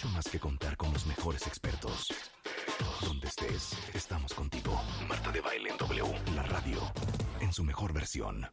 mucho más que contar con los mejores expertos. Donde estés, estamos contigo. Marta de Baile en W, la radio, en su mejor versión.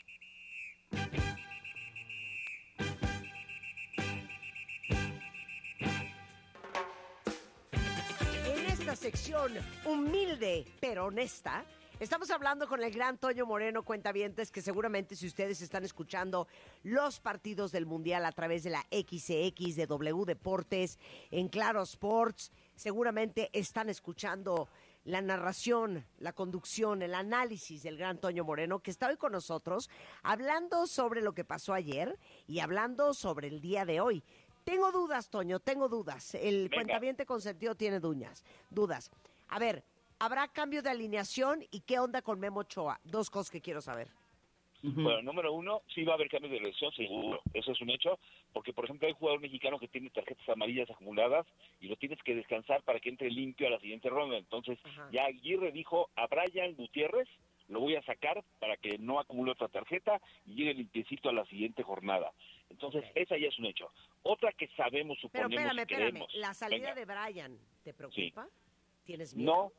En esta sección humilde pero honesta, estamos hablando con el gran Toño Moreno, cuentavientes, que seguramente si ustedes están escuchando los partidos del Mundial a través de la XCX, de W Deportes, en Claro Sports, seguramente están escuchando la narración, la conducción, el análisis del gran Toño Moreno, que está hoy con nosotros, hablando sobre lo que pasó ayer y hablando sobre el día de hoy. Tengo dudas, Toño, tengo dudas. El cuentaviente consentido tiene dudas. A ver, ¿habrá cambio de alineación y qué onda con Memo Ochoa? Dos cosas que quiero saber. Bueno, número uno, sí va a haber cambio de alineación, seguro. Eso es un hecho, porque, por ejemplo, hay un jugador mexicano que tiene tarjetas amarillas acumuladas y lo tienes que descansar para que entre limpio a la siguiente ronda. Entonces, ya Aguirre dijo a Brian Gutiérrez, lo voy a sacar para que no acumule otra tarjeta y llegue limpiecito a la siguiente jornada. Entonces, esa ya es un hecho. Otra que sabemos, suponemos Pero y espérame, creemos. ¿la salida de Brian te preocupa? ¿Tienes miedo?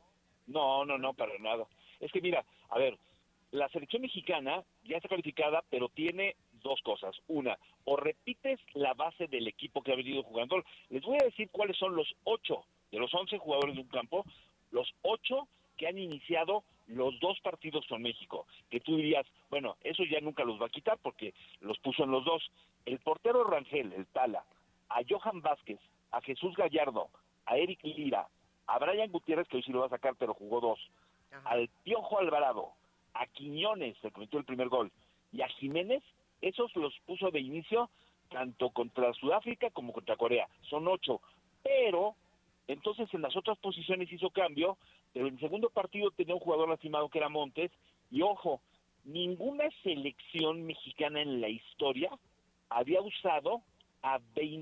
No, para nada. Es que mira, a ver, la selección mexicana ya está calificada, pero tiene dos cosas. Una, o repites la base del equipo que ha venido jugando. Les voy a decir cuáles son los 8 de los 11 jugadores de un campo, los 8 que han iniciado los 2 partidos con México. Que tú dirías, bueno, eso ya nunca los va a quitar porque los puso en los 2. El portero Rangel, el Tala, a Johan Vázquez, a Jesús Gallardo, a Eric Lira, a Brian Gutiérrez, que hoy sí lo va a sacar, pero jugó 2, al Piojo Alvarado, a Quiñones, que cometió el primer gol, y a Jiménez, esos los puso de inicio tanto contra Sudáfrica como contra Corea. Son 8, pero entonces en las otras posiciones hizo cambio, pero en el segundo partido tenía un jugador lastimado que era Montes, y ojo, ninguna selección mexicana en la historia había usado a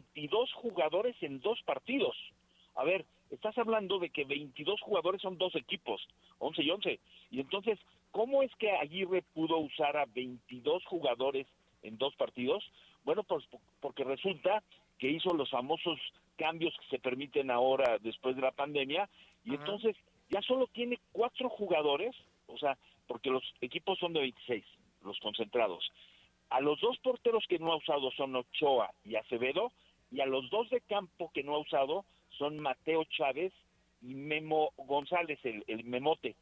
22 jugadores en 2 partidos. A ver, estás hablando de que 22 jugadores son 2 equipos, 11 y 11. Y entonces, ¿cómo es que Aguirre pudo usar a 22 jugadores en 2 partidos? Bueno, pues porque resulta que hizo los famosos cambios que se permiten ahora después de la pandemia, y entonces ya solo tiene 4 jugadores, o sea, porque los equipos son de 26, los concentrados. A los 2 porteros que no ha usado son Ochoa y Acevedo, y a los 2 de campo que no ha usado son Mateo Chávez y Memo González, el Memote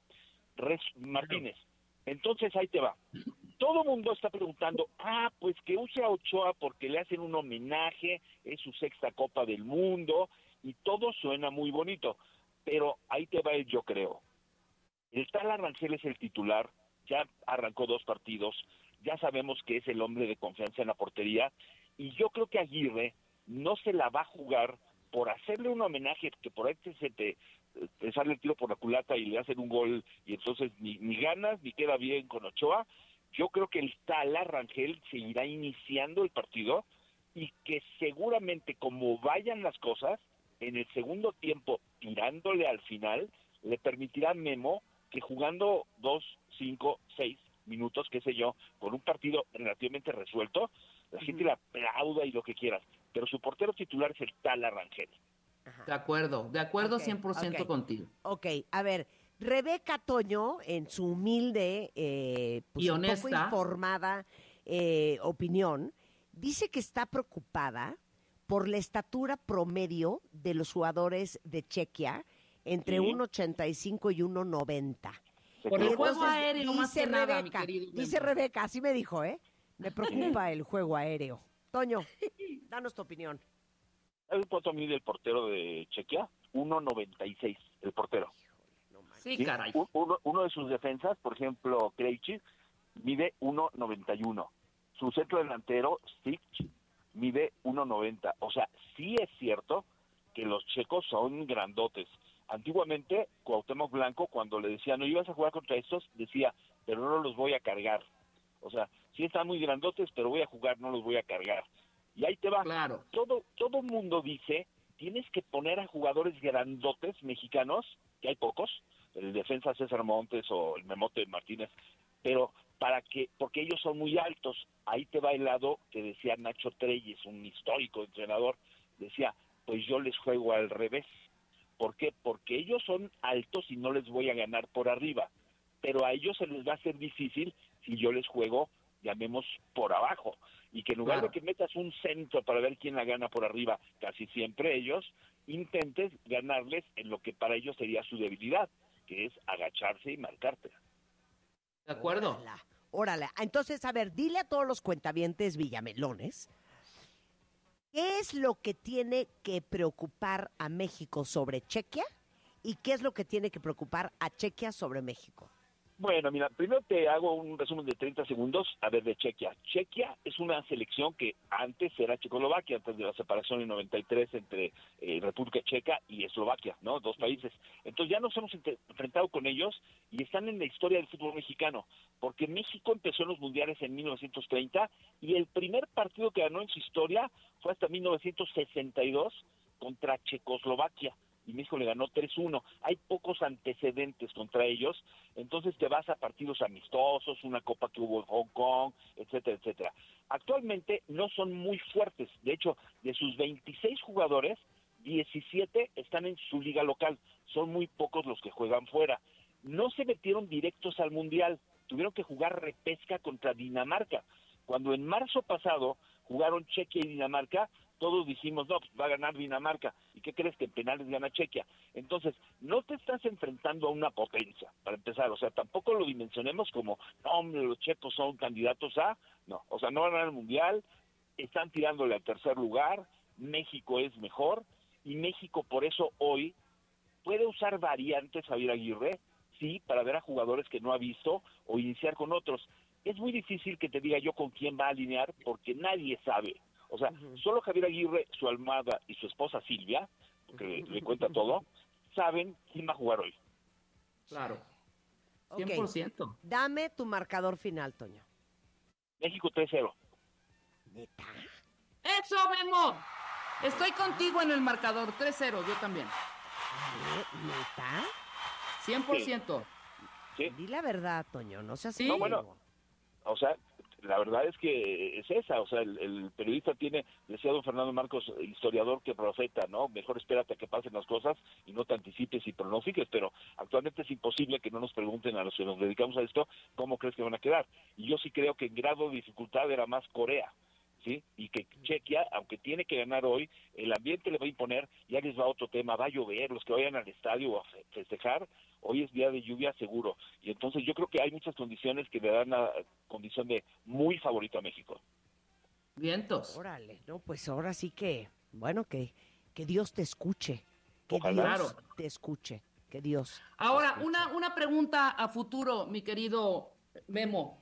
Martínez. Entonces ahí te va. Todo mundo está preguntando, pues que use a Ochoa porque le hacen un homenaje, es su 6ª Copa del Mundo, y todo suena muy bonito. Pero ahí te va el yo creo. El Tala Rangel es el titular, ya arrancó 2 partidos, ya sabemos que es el hombre de confianza en la portería, y yo creo que Aguirre no se la va a jugar por hacerle un homenaje, que por ahí te sale el tiro por la culata y le hacen un gol, y entonces ni ganas, ni queda bien con Ochoa. Yo creo que el Tala Rangel seguirá iniciando el partido, y que seguramente como vayan las cosas, en el segundo tiempo, tirándole al final, le permitirá a Memo que jugando 2, 5, 6 minutos, qué sé yo, con un partido relativamente resuelto, la gente le aplauda y lo que quieras, pero su portero titular es el Tala Rangel. De acuerdo, 100% contigo. Ok, a ver, Rebeca Toño, en su humilde y honesta, un poco informada opinión, dice que está preocupada por la estatura promedio de los jugadores de Chequia, entre 1.85 y 1.90. Por el juego aéreo, más que nada, mi querido. Dice Rebeca, así me dijo, me preocupa el juego aéreo. Toño, danos tu opinión. ¿Sabes cuánto mide el portero de Chequia? 1.96, el portero. Sí, caray. Uno de sus defensas, por ejemplo, Krejci, mide 1.91. Su centro delantero, Stich, mide 1.90. O sea, sí es cierto que los checos son grandotes. Antiguamente, Cuauhtémoc Blanco, cuando le decía, no ibas a jugar contra estos, decía, pero no los voy a cargar. O sea, sí están muy grandotes, pero voy a jugar, no los voy a cargar. Y ahí te va. Claro. Todo mundo dice, tienes que poner a jugadores grandotes mexicanos, que hay pocos, el defensa César Montes o el Memote Martínez, pero porque ellos son muy altos. Ahí te va el lado que decía Nacho Treyes, un histórico entrenador, decía, pues yo les juego al revés. ¿Por qué? Porque ellos son altos y no les voy a ganar por arriba, pero a ellos se les va a hacer difícil si yo les juego, llamemos, por abajo, y que en lugar de que metas un centro para ver quién la gana por arriba, casi siempre ellos, intentes ganarles en lo que para ellos sería su debilidad, que es agacharse y marcarte. ¿De acuerdo? Órale. Entonces, a ver, dile a todos los cuentavientes villamelones, ¿qué es lo que tiene que preocupar a México sobre Chequia y qué es lo que tiene que preocupar a Chequia sobre México? Bueno, mira, primero te hago un resumen de 30 segundos, a ver, de Chequia. Chequia es una selección que antes era Checoslovaquia, antes de la separación en 93 entre República Checa y Eslovaquia, ¿no? Dos países. Entonces ya nos hemos enfrentado con ellos y están en la historia del fútbol mexicano, porque México empezó en los mundiales en 1930 y el primer partido que ganó en su historia fue hasta 1962 contra Checoslovaquia. Y México le ganó 3-1. Hay pocos antecedentes contra ellos, entonces te vas a partidos amistosos, una copa que hubo en Hong Kong, etcétera, etcétera. Actualmente no son muy fuertes, de hecho, de sus 26 jugadores, 17 están en su liga local, son muy pocos los que juegan fuera. No se metieron directos al Mundial, tuvieron que jugar repesca contra Dinamarca. Cuando en marzo pasado jugaron Chequia y Dinamarca, todos dijimos, no, pues va a ganar Dinamarca. ¿Y qué crees? Que en penales gana Chequia. Entonces, no te estás enfrentando a una potencia, para empezar. O sea, tampoco lo dimensionemos como, no, hombre, los checos son candidatos a... No, o sea, no van a ganar el Mundial, están tirándole al tercer lugar, México es mejor, y México por eso hoy puede usar variantes, Javier Aguirre, sí, para ver a jugadores que no ha visto o iniciar con otros. Es muy difícil que te diga yo con quién va a alinear porque nadie sabe. O sea, solo Javier Aguirre, su almohada y su esposa Silvia, que le cuenta todo, saben quién va a jugar hoy. Claro. 100%. Okay. Dame tu marcador final, Toño. México 3-0. ¿Neta? ¡Eso, Memo! Estoy contigo en el marcador. 3-0, yo también. ¿Neta? 100%. Sí. Di la verdad, Toño, no seas... Sí. No, bueno, o sea, la verdad es que es esa, o sea, el periodista tiene, decía don Fernando Marcos, historiador que profeta, ¿no? Mejor espérate a que pasen las cosas y no te anticipes y pronostiques, pero actualmente es imposible que no nos pregunten a los que nos dedicamos a esto cómo crees que van a quedar. Y yo sí creo que en grado de dificultad era más Corea, ¿sí? Y que Chequia, aunque tiene que ganar hoy, el ambiente le va a imponer, ya les va otro tema, va a llover, los que vayan al estadio a festejar, hoy es día de lluvia seguro, y entonces yo creo que hay muchas condiciones que le dan la condición de muy favorito a México. Vientos. Órale, no, pues ahora sí que, bueno, que Dios te escuche, que Ojalá. Dios te escuche, que Dios. Ahora, una pregunta a futuro, mi querido Memo.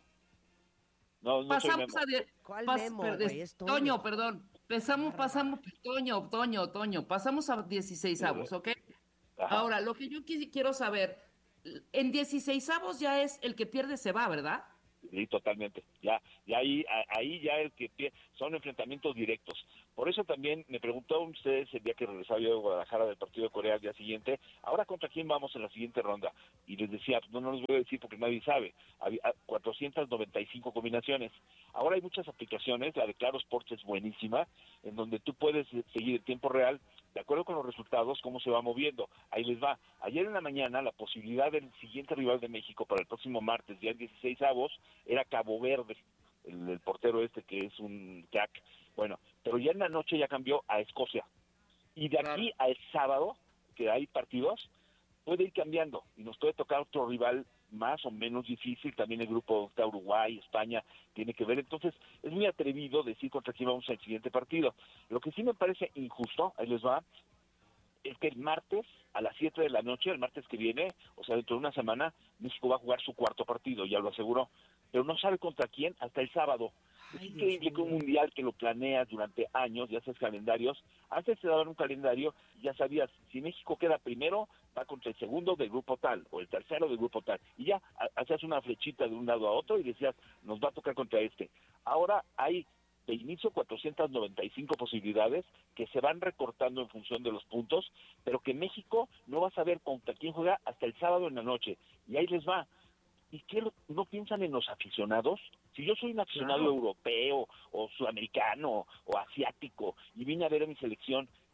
No Pasamos soy Memo. ¿Cuál Memo, güey? Es Toño. Toño, perdón. Pasamos, Toño. Pasamos a 16avos, ¿ok? Ajá. Ahora, lo que yo quiero saber, en 16avos ya es el que pierde se va, ¿verdad? Sí, totalmente. Ya ahí ya el que son enfrentamientos directos. Por eso también me preguntaron ustedes el día que regresaba yo de Guadalajara del partido de Corea al día siguiente, ¿ahora contra quién vamos en la siguiente ronda? Y les decía, no les voy a decir porque nadie sabe. Había 495 combinaciones. Ahora hay muchas aplicaciones, la de Claro Sports es buenísima, en donde tú puedes seguir en tiempo real, de acuerdo con los resultados, cómo se va moviendo. Ahí les va. Ayer en la mañana, la posibilidad del siguiente rival de México para el próximo martes, día 16avos, era Cabo Verde, el portero este que es un crack. Bueno, pero ya en la noche ya cambió a Escocia. Y de aquí al sábado, que hay partidos, puede ir cambiando y nos puede tocar otro rival más o menos difícil. También el grupo está Uruguay, España, tiene que ver. Entonces, es muy atrevido decir contra quién vamos al siguiente partido. Lo que sí me parece injusto, ahí les va, es que el martes a las 7 de la noche, el martes que viene, o sea, dentro de una semana, México va a jugar su cuarto partido, ya lo aseguró, pero no sabe contra quién hasta el sábado. Es increíble que un mundial que lo planeas durante años, ya haces calendarios, antes te daban un calendario, ya sabías, si México queda primero, va contra el segundo del grupo tal, o el tercero del grupo tal, y ya hacías una flechita de un lado a otro y decías, nos va a tocar contra este. Ahora hay de inicio 495 posibilidades que se van recortando en función de los puntos, pero que México no va a saber contra quién juega hasta el sábado en la noche, y ahí les va. ¿Y qué no piensan en los aficionados? Si yo soy un aficionado europeo o sudamericano o asiático y vine a ver a mi selección,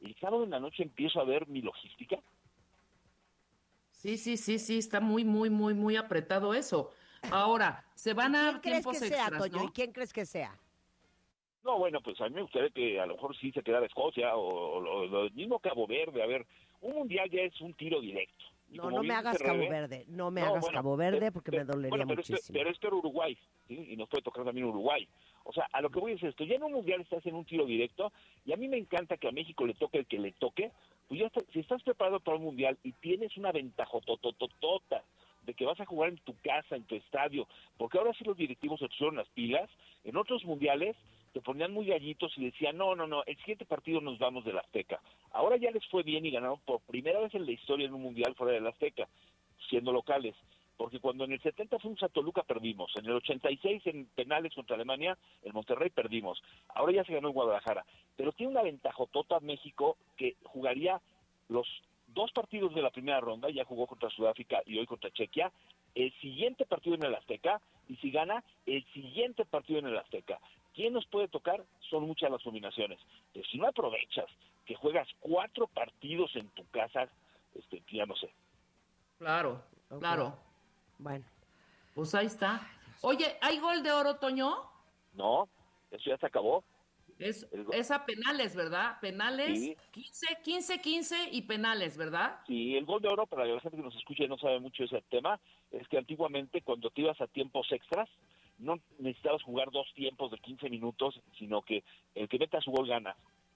el sábado en la noche empiezo a ver mi logística. Sí, está muy, muy, muy, muy apretado eso. Ahora, se van ¿Quién a crees que tiempos sea, extras, Toño? ¿no? ¿Y quién crees que sea? No, bueno, pues a mí me gustaría que a lo mejor sí se quedara Escocia o lo mismo Cabo Verde. A ver, un mundial ya es un tiro directo. Y No, como no me bien hagas dice Cabo Rebe, Verde, no me no, hagas bueno, Cabo Verde porque me dolería pero muchísimo. pero esto era Uruguay, ¿sí? Y nos puede tocar también Uruguay. O sea, a lo que voy es esto, ya en un mundial estás en un tiro directo, y a mí me encanta que a México le toque el que le toque, pues ya si estás preparado para un mundial y tienes una ventaja totototota de que vas a jugar en tu casa, en tu estadio, porque ahora sí los directivos se pusieron las pilas, en otros mundiales te ponían muy gallitos y decían, no, el siguiente partido nos vamos del Azteca. Ahora ya les fue bien y ganaron por primera vez en la historia en un mundial fuera del Azteca, siendo locales. Porque cuando en el 70 fuimos a Toluca perdimos, en el 86 en penales contra Alemania, en Monterrey perdimos, ahora ya se ganó en Guadalajara, pero tiene una ventajotota México que jugaría los 2 partidos de la primera ronda, ya jugó contra Sudáfrica y hoy contra Chequia, el siguiente partido en el Azteca, y si gana, el siguiente partido en el Azteca. ¿Quién nos puede tocar? Son muchas las combinaciones, pero si no aprovechas que juegas 4 partidos en tu casa, ya no sé. Claro, Ok. claro. Bueno, Pues ahí está. Oye, ¿hay gol de oro, Toño? No, eso ya se acabó. Es a penales, ¿verdad? Penales, Sí. 15 y penales, ¿verdad? Sí, el gol de oro, para la gente que nos escucha y no sabe mucho ese tema, es que antiguamente cuando te ibas a tiempos extras, no necesitabas jugar 2 tiempos de 15 minutos, sino que el que meta su gol gana.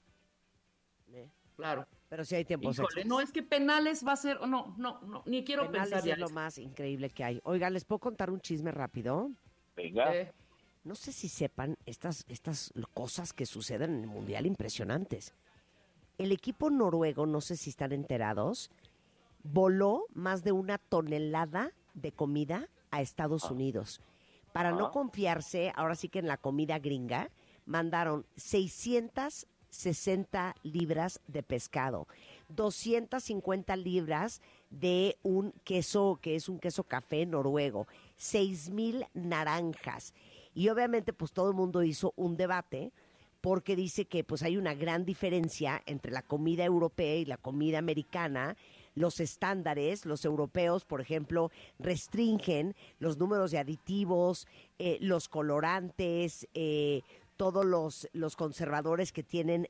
Claro. pero sí hay tiempos Híjole, extras. no, es que penales va a ser, no, ni quiero Penales pensar ya es lo eso. más increíble que hay. Oiga, ¿les puedo contar un chisme rápido? Venga. No sé si sepan estas cosas que suceden en el Mundial impresionantes. El equipo noruego, no sé si están enterados, voló más de 1 tonelada de comida a Estados Unidos. Para no confiarse, ahora sí que en la comida gringa, mandaron 660 libras de pescado, 250 libras de un queso que es un queso café noruego, 6,000 naranjas. Y obviamente pues todo el mundo hizo un debate porque dice que pues hay una gran diferencia entre la comida europea y la comida americana. Los estándares, los europeos, por ejemplo, restringen los números de aditivos, los colorantes, todos los conservadores que tienen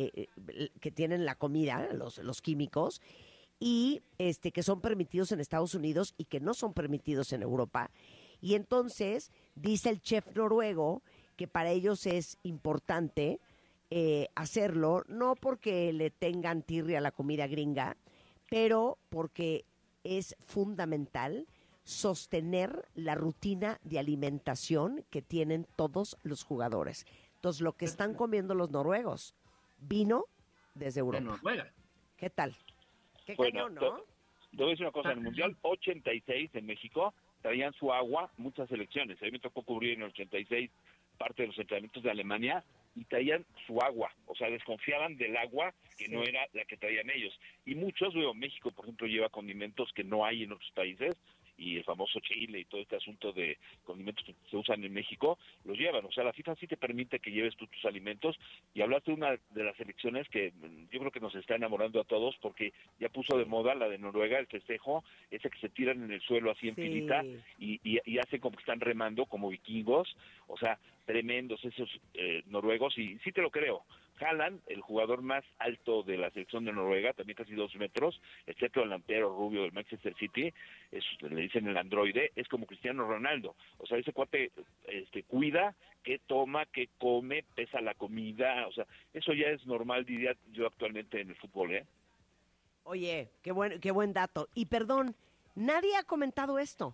la comida, los químicos, y que son permitidos en Estados Unidos y que no son permitidos en Europa. Y entonces dice el chef noruego que para ellos es importante hacerlo, no porque le tengan tirria a la comida gringa, pero porque es fundamental sostener la rutina de alimentación que tienen todos los jugadores. Entonces, lo que están comiendo los noruegos, vino desde Europa. De Noruega. ¿Qué tal? Qué Bueno, cañón, ¿no? te voy a decir una cosa, en el Mundial 86 en México traían su agua muchas selecciones. A mí me tocó cubrir en el 86 parte de los entrenamientos de Alemania y traían su agua, o sea, desconfiaban del agua que no era la que traían ellos. Y muchos, México, por ejemplo, lleva condimentos que no hay en otros países, y el famoso chile y todo este asunto de condimentos que se usan en México, los llevan. O sea, la FIFA sí te permite que lleves tú tus alimentos, y hablaste de una de las selecciones que yo creo que nos está enamorando a todos, porque ya puso de moda la de Noruega, el festejo, ese que se tiran en el suelo así en filita, y hacen como que están remando como vikingos. O sea, tremendos esos noruegos, y sí te lo creo. Haaland, el jugador más alto de la selección de Noruega, también casi 2 metros, el centro delantero rubio del Manchester City, le dicen el androide, es como Cristiano Ronaldo. O sea, ese cuate cuida qué toma, qué come, pesa la comida. O sea, eso ya es normal, diría yo, actualmente en el fútbol, ¿eh? Oye, qué buen dato. Y perdón, nadie ha comentado esto.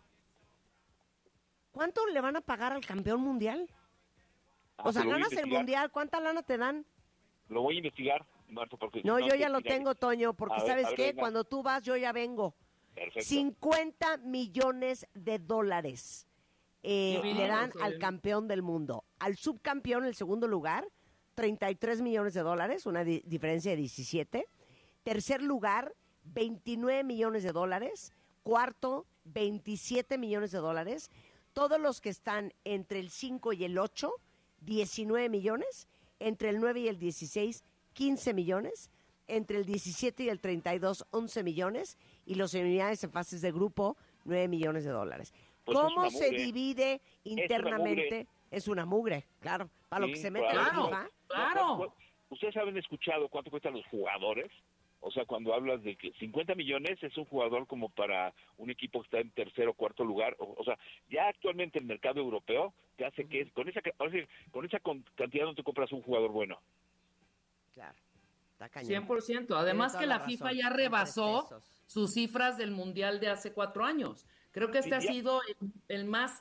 ¿Cuánto le van a pagar al campeón mundial? O sea, ganas el mundial, ¿cuánta lana te dan? Lo voy a investigar, Marta, porque... No, yo ya lo tengo, Toño, porque ¿sabes qué? Venga. Cuando tú vas, yo ya vengo. Perfecto. 50 millones de dólares le dan al campeón del mundo. Al subcampeón, el segundo lugar, 33 millones de dólares, una diferencia de 17. Tercer lugar, 29 millones de dólares. Cuarto, 27 millones de dólares. Todos los que están entre el 5 y el 8, 19 millones. Entre el 9 y el 16, 15 millones. entre el 17 y el 32, 11 millones, y los semifinales en fases de grupo, 9 millones de dólares. Pues ¿Cómo es una se mugre. divide internamente? Es una mugre, claro. Para lo Sí, que se mete claro. la FIFA. Claro. ¿Ustedes han escuchado cuánto cuestan los jugadores? O sea, cuando hablas de que 50 millones es un jugador como para un equipo que está en tercer o cuarto lugar. O sea, ya actualmente el mercado europeo te hace que con esa cantidad no te compras un jugador bueno. Claro, está cañón. 100%. Además toda que la la FIFA razón, ya son 3 rebasó pesos. sus cifras del Mundial de hace 4 años. Creo que este ha Sí, ya. sido el más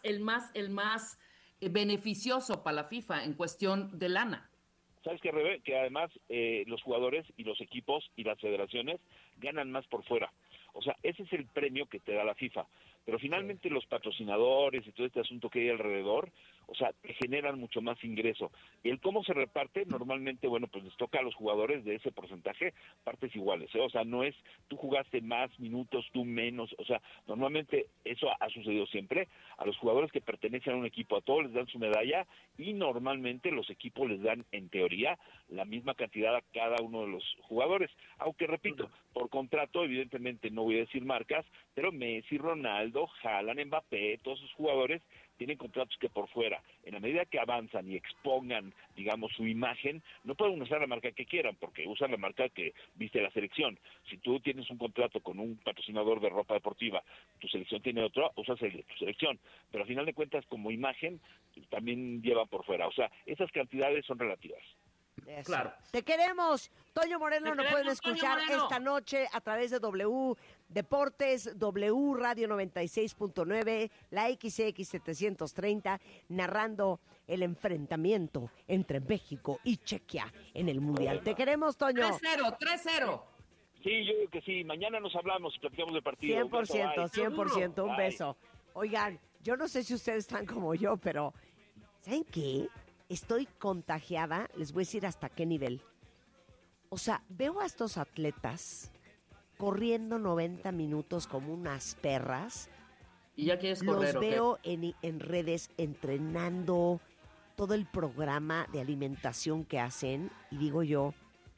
beneficioso para la FIFA en cuestión de lana. ¿Sabes qué, Rebe? Que además los jugadores y los equipos y las federaciones ganan más por fuera. O sea, ese es el premio que te da la FIFA. Pero finalmente los patrocinadores y todo este asunto que hay alrededor, o sea, te generan mucho más ingreso. Y el cómo se reparte, normalmente, bueno, pues les toca a los jugadores de ese porcentaje partes iguales, ¿eh? O sea, no es tú jugaste más minutos, tú menos, o sea, normalmente eso ha sucedido siempre. A los jugadores que pertenecen a un equipo, a todos les dan su medalla y normalmente los equipos les dan, en teoría, la misma cantidad a cada uno de los jugadores. Aunque, repito, por contrato, evidentemente no voy a decir marcas, pero Messi, Ronaldo, Haaland, Mbappé, todos esos jugadores tienen contratos que por fuera, en la medida que avanzan y expongan, digamos, su imagen, no pueden usar la marca que quieran, porque usan la marca que viste la selección. Si tú tienes un contrato con un patrocinador de ropa deportiva, tu selección tiene otro, usas tu selección. Pero al final de cuentas, como imagen, también llevan por fuera. O sea, esas cantidades son relativas. Eso. Claro. Te queremos. Toño Moreno Te lo pueden queremos, Toño escuchar Moreno. esta noche a través de W Deportes, W Radio 96.9, la XX 730, narrando el enfrentamiento entre México y Chequia en el Mundial. Te queremos, Toño. 3-0, 3-0. Sí, yo digo que sí. Mañana nos hablamos y platicamos del partido. 100%, 100%, un Bye. beso. Oigan, yo no sé si ustedes están como yo, pero ¿saben qué? Estoy contagiada, les voy a decir hasta qué nivel. O sea, veo a estos atletas corriendo 90 minutos como unas perras. Y ya quieres Los correr, ¿o qué? veo en redes entrenando todo el programa de alimentación que hacen y digo yo,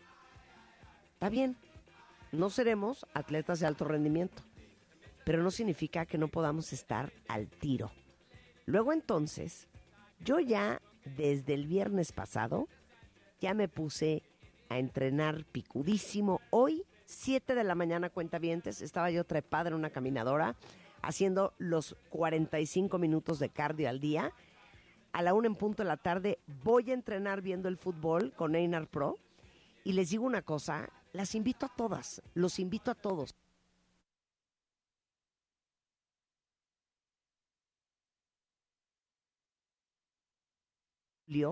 está bien, no seremos atletas de alto rendimiento, pero no significa que no podamos estar al tiro. Luego entonces, yo ya desde el viernes pasado ya me puse a entrenar picudísimo. Hoy, 7 de la mañana, cuentavientes, estaba yo trepada en una caminadora haciendo los 45 minutos de cardio al día. A la 1 en punto de la tarde voy a entrenar viendo el fútbol con Einar Pro. Y les digo una cosa, las invito a todas, los invito a todos.